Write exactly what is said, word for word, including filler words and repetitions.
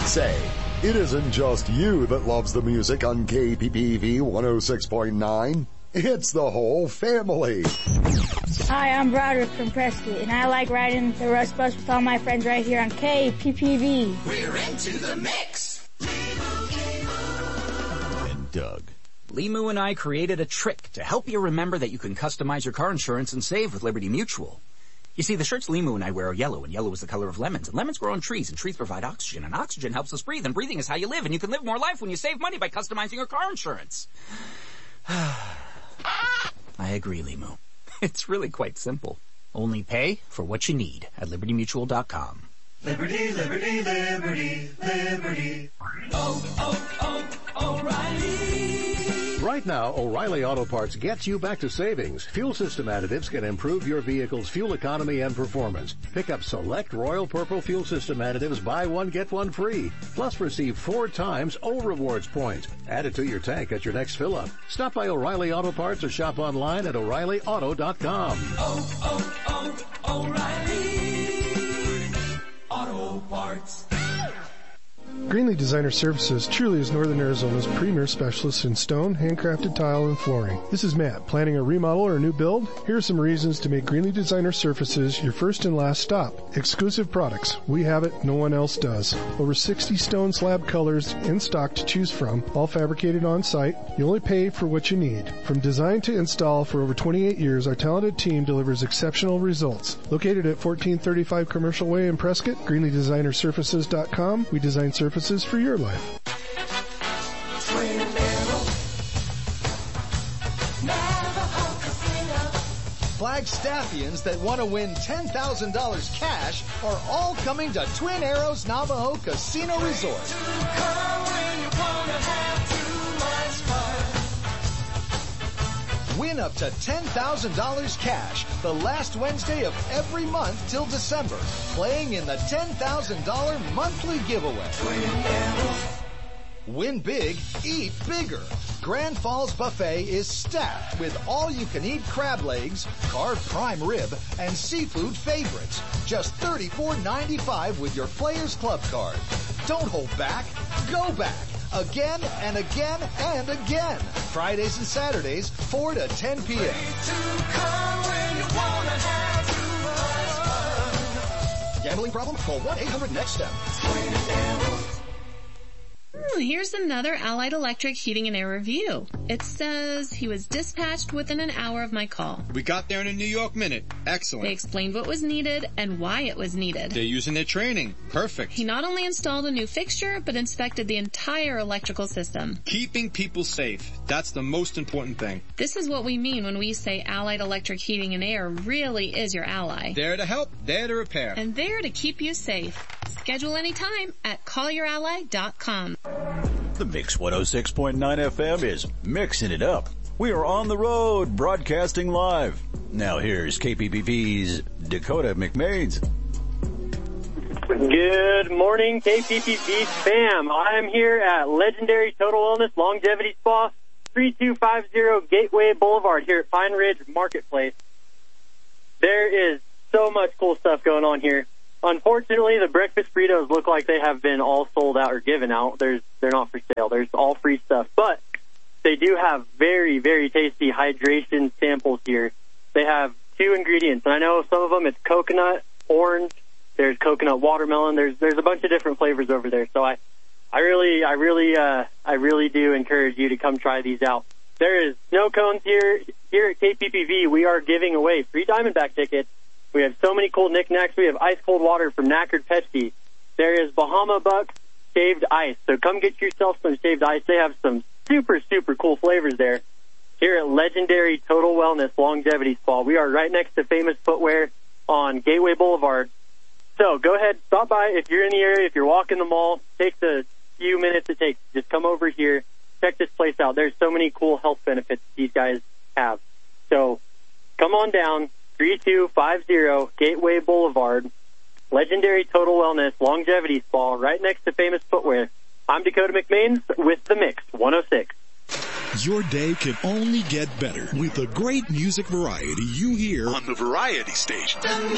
Say, it isn't just you that loves the music on K P P V one oh six point nine. It's the whole family. Hi, I'm Broderick from Prescott, and I like riding the Rush Bus with all my friends right here on K P P V. We're into the mix. And Doug. Limu and I created a trick to help you remember that you can customize your car insurance and save with Liberty Mutual. You see, the shirts Limu and I wear are yellow, and yellow is the color of lemons, and lemons grow on trees, and trees provide oxygen, and oxygen helps us breathe, and breathing is how you live, and you can live more life when you save money by customizing your car insurance. I agree, Limu. It's really quite simple. Only pay for what you need at liberty mutual dot com. Liberty, liberty, liberty, liberty. Oh, oh, oh, O'Reilly. Right now, O'Reilly Auto Parts gets you back to savings. Fuel system additives can improve your vehicle's fuel economy and performance. Pick up select Royal Purple fuel system additives, buy one, get one free. Plus receive four times O Rewards points. Add it to your tank at your next fill-up. Stop by O'Reilly Auto Parts or shop online at o'reilly auto dot com. Oh, oh, oh, O'Reilly Auto Parts. Greenlee Designer Services truly is Northern Arizona's premier specialist in stone, handcrafted tile, and flooring. This is Matt. Planning a remodel or a new build? Here are some reasons to make Greenlee Designer Services your first and last stop. Exclusive products. We have it. No one else does. Over sixty stone slab colors in stock to choose from, all fabricated on site. You only pay for what you need. From design to install for over twenty-eight years, our talented team delivers exceptional results. Located at fourteen thirty-five Commercial Way in Prescott, greenlee designer surfaces dot com. We design surfaces for your life. Flagstaffians that want to win ten thousand dollars cash are all coming to Twin Arrows Navajo Casino Resort. Win up to ten thousand dollars cash the last Wednesday of every month till December, playing in the ten thousand dollars monthly giveaway. Win big, eat bigger. Grand Falls Buffet is stacked with all-you-can-eat crab legs, carved prime rib, and seafood favorites. Just thirty-four ninety-five with your Players Club card. Don't hold back. Go back. Again and again and again. Fridays and Saturdays, four to ten p.m. Gambling problem? Call one eight hundred next step. Hmm, here's another Allied Electric heating and air review. It says he was dispatched within an hour of my call. We got there in a New York minute. Excellent. They explained what was needed and why it was needed. They're using their training. Perfect. He not only installed a new fixture, but inspected the entire electrical system. Keeping people safe. That's the most important thing. This is what we mean when we say Allied Electric Heating and Air really is your ally. There to help, there to repair. And there to keep you safe. Schedule anytime at call your ally dot com. The Mix one oh six point nine F M is mixing it up. We are on the road, broadcasting live. Now here's K P P V's Dakota McMains. Good morning, K P P V fam. I am here at Legendary Total Wellness Longevity Spa, three two five zero Gateway Boulevard here at Pine Ridge Marketplace. There is so much cool stuff going on here. Unfortunately, the breakfast burritos look like they have been all sold out or given out. There's, they're not for sale. There's all free stuff. But they do have very, very tasty hydration samples here. They have two ingredients, and I know some of them it's coconut, orange, there's coconut watermelon. There's there's a bunch of different flavors over there. So I, I really, I really, uh, I really do encourage you to come try these out. There is snow cones here here at K P P V. We are giving away free Diamondback tickets. We have so many cool knickknacks. We have ice cold water from Knackered Pepsi. There is Bahama Buck shaved ice. So come get yourself some shaved ice. They have some super, super cool flavors there. Here at Legendary Total Wellness Longevity Spa. We are right next to Famous Footwear on Gateway Boulevard. So go ahead, stop by. If you're in the area, if you're walking the mall, take the few minutes it takes. Just come over here. Check this place out. There's so many cool health benefits these guys have. So come on down. three two five zero Gateway Boulevard, Legendary Total Wellness Longevity Spa, right next to Famous Footwear. I'm Dakota McMains with The Mix one oh six. Your day can only get better with the great music variety you hear on the Variety Station.